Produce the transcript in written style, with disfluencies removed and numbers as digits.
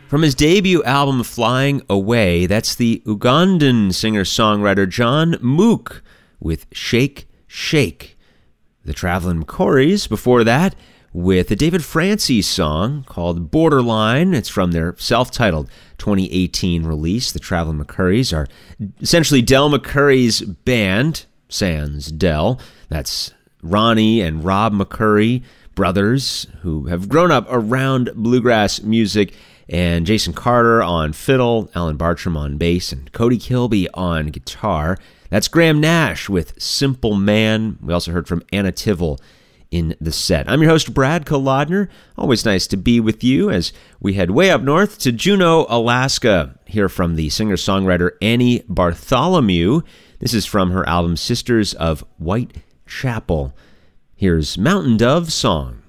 From his debut album, Flying Away, that's the Ugandan singer-songwriter John Mook with Shake, Shake. The Traveling McCourys, before that, with a David Francis song called Borderline. It's from their self-titled 2018 release. The Traveling McCourys are essentially Del McCoury's band, sans Del. That's Ronnie and Rob McCoury, brothers who have grown up around bluegrass music, and Jason Carter on fiddle, Alan Bartram on bass, and Cody Kilby on guitar. That's Graham Nash with Simple Man. We also heard from Anna Tivell in the set. I'm your host, Brad Kolodner. Always nice to be with you as we head way up north to Juneau, Alaska. Hear from the singer-songwriter Annie Bartholomew. This is from her album Sisters of Whitechapel. Here's Mountain Dove Song.